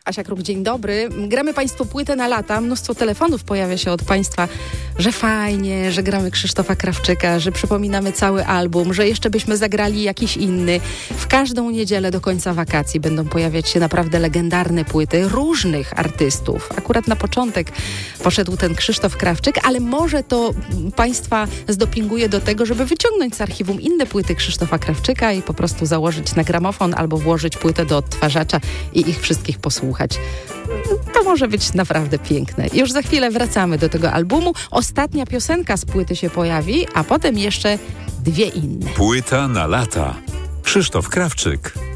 Asia Kruk, dzień dobry. Gramy Państwu płytę na lata. Mnóstwo telefonów pojawia się od Państwa, że fajnie, że gramy Krzysztofa Krawczyka, że przypominamy cały album, że jeszcze byśmy zagrali jakiś inny. W każdą niedzielę do końca wakacji będą pojawiać się naprawdę legendarne płyty różnych artystów. Akurat na początek poszedł ten Krzysztof Krawczyk, ale może to Państwa zdopinguje do tego, żeby wyciągnąć z archiwum inne płyty Krzysztofa Krawczyka i po prostu założyć na gramofon albo włożyć płytę do odtwarzacza i ich wszystkich posłuchać. To może być naprawdę piękne. Już za chwilę wracamy do tego albumu. Ostatnia piosenka z płyty się pojawi, a potem jeszcze dwie inne. Płyta na lata. Krzysztof Krawczyk.